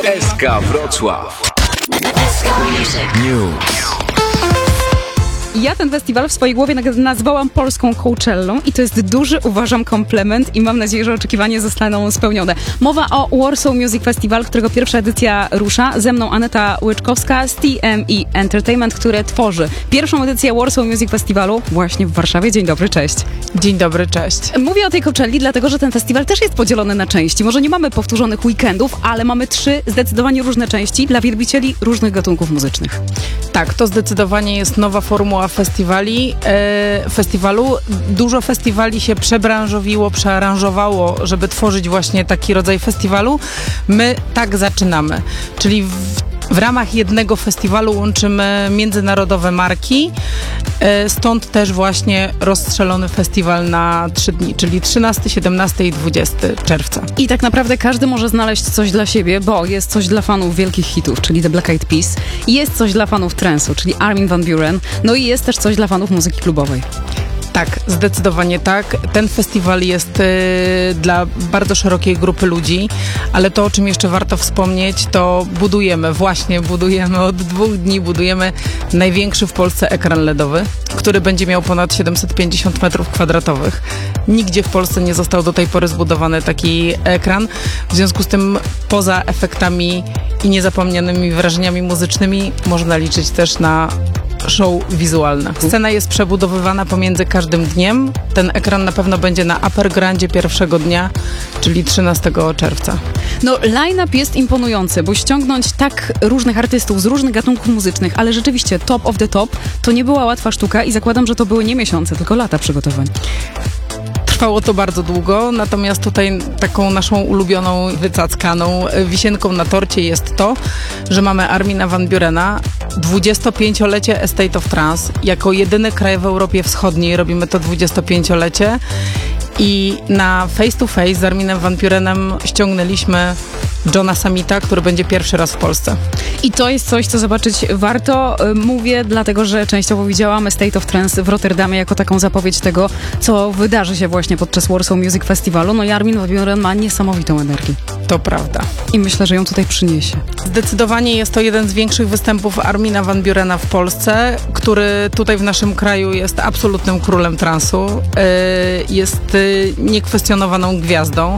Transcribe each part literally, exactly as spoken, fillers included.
S K Wrocław News. Ja ten festiwal w swojej głowie nazwałam polską Coachellą i to jest duży, uważam, komplement i mam nadzieję, że oczekiwania zostaną spełnione. Mowa o Warsaw Music Festival, którego pierwsza edycja rusza. Ze mną Aneta Łyczkowska z T M E Entertainment, które tworzy pierwszą edycję Warsaw Music Festivalu właśnie w Warszawie. Dzień dobry, cześć. Dzień dobry, cześć. Mówię o tej Coachelli, dlatego że ten festiwal też jest podzielony na części. Może nie mamy powtórzonych weekendów, ale mamy trzy zdecydowanie różne części dla wielbicieli różnych gatunków muzycznych. Tak, to zdecydowanie jest nowa formuła festiwali, e, festiwalu. Dużo festiwali się przebranżowiło, przearanżowało, żeby tworzyć właśnie taki rodzaj festiwalu. My tak zaczynamy, czyli w W ramach jednego festiwalu łączymy międzynarodowe marki, stąd też właśnie rozstrzelony festiwal na trzy dni, czyli trzynastego, siedemnastego i dwudziestego czerwca. I tak naprawdę każdy może znaleźć coś dla siebie, bo jest coś dla fanów wielkich hitów, czyli The Black Eyed Peas, jest coś dla fanów trance'u, czyli Armin van Buuren, no i jest też coś dla fanów muzyki klubowej. Tak, zdecydowanie tak. Ten festiwal jest y, dla bardzo szerokiej grupy ludzi, ale to, o czym jeszcze warto wspomnieć, to budujemy, właśnie budujemy od dwóch dni, budujemy największy w Polsce ekran ledowy, który będzie miał ponad siedemset pięćdziesiąt metrów kwadratowych. Nigdzie w Polsce nie został do tej pory zbudowany taki ekran. W związku z tym poza efektami i niezapomnianymi wrażeniami muzycznymi można liczyć też na show wizualne. Scena jest przebudowywana pomiędzy każdym dniem. Ten ekran na pewno będzie na Upper Grandzie pierwszego dnia, czyli trzynastego czerwca. No, line-up jest imponujący, bo ściągnąć tak różnych artystów z różnych gatunków muzycznych, ale rzeczywiście top of the top, to nie była łatwa sztuka i zakładam, że to były nie miesiące, tylko lata przygotowań. Trwało to bardzo długo, natomiast tutaj taką naszą ulubioną, wycackaną wisienką na torcie jest to, że mamy Armina van Buurena, dwudziestopięciolecie Estate of Trance. Jako jedyny kraj w Europie Wschodniej robimy to dwudziestopięciolecie i na face to face z Arminem van Buurenem ściągnęliśmy Johna Summita, który będzie pierwszy raz w Polsce. I to jest coś, co zobaczyć warto. Mówię, dlatego że częściowo widziałam State of Trance w Rotterdamie jako taką zapowiedź tego, co wydarzy się właśnie podczas Warsaw Music Festivalu. No i Armin van Buuren ma niesamowitą energię. To prawda. I myślę, że ją tutaj przyniesie. Zdecydowanie jest to jeden z większych występów Armina van Buurena w Polsce, który tutaj w naszym kraju jest absolutnym królem transu. Jest niekwestionowaną gwiazdą.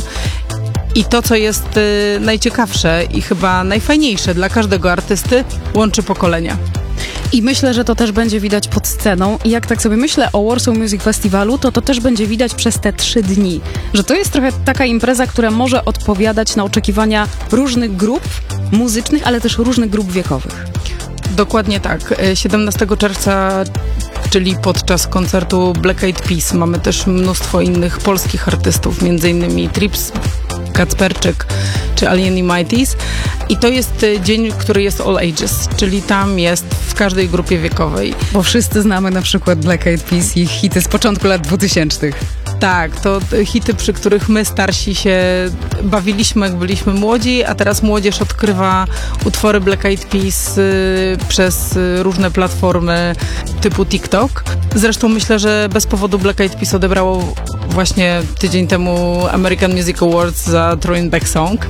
I to, co jest y, najciekawsze i chyba najfajniejsze dla każdego artysty, łączy pokolenia. I myślę, że to też będzie widać pod sceną. I jak tak sobie myślę o Warsaw Music Festivalu, to to też będzie widać przez te trzy dni. Że to jest trochę taka impreza, która może odpowiadać na oczekiwania różnych grup muzycznych, ale też różnych grup wiekowych. Dokładnie tak. siedemnastego czerwca, czyli podczas koncertu Black Eyed Peas, mamy też mnóstwo innych polskich artystów, między innymi Trips, Kacperczyk czy Alieni Mighties. I to jest dzień, który jest all ages, czyli tam jest w każdej grupie wiekowej. Bo wszyscy znamy na przykład Black Eyed Peas i ich hity z początku lat dwutysięcznych. Tak, to hity, przy których my starsi się bawiliśmy, jak byliśmy młodzi, a teraz młodzież odkrywa utwory Black Eyed Peas y, przez y, różne platformy typu TikTok. Zresztą myślę, że bez powodu Black Eyed Peas odebrało właśnie tydzień temu American Music Awards za Throwing Back Song,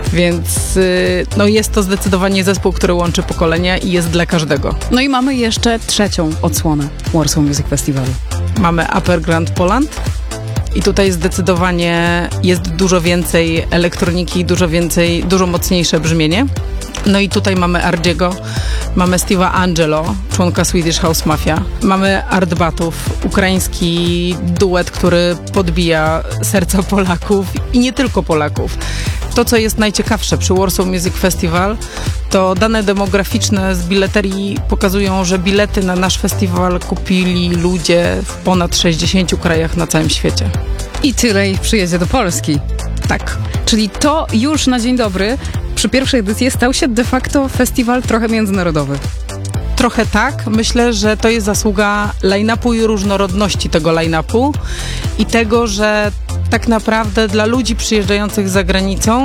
więc y, no jest to zdecydowanie zespół, który łączy pokolenia i jest dla każdego. No i mamy jeszcze trzecią odsłonę Warsaw Music Festivalu. Mamy Upper Grand Poland. I tutaj zdecydowanie jest dużo więcej elektroniki, dużo więcej, dużo mocniejsze brzmienie. No i tutaj mamy Ardziego, mamy Steve'a Angelo, członka Swedish House Mafia. Mamy Art Batów, ukraiński duet, który podbija serca Polaków i nie tylko Polaków. To, co jest najciekawsze przy Warsaw Music Festival, to dane demograficzne z bileterii pokazują, że bilety na nasz festiwal kupili ludzie w ponad sześćdziesięciu krajach na całym świecie. I tyle ich przyjedzie do Polski. Tak. Czyli to już na dzień dobry przy pierwszej edycji stał się de facto festiwal trochę międzynarodowy. Trochę tak. Myślę, że to jest zasługa line-upu i różnorodności tego line-upu i tego, że tak naprawdę dla ludzi przyjeżdżających za granicą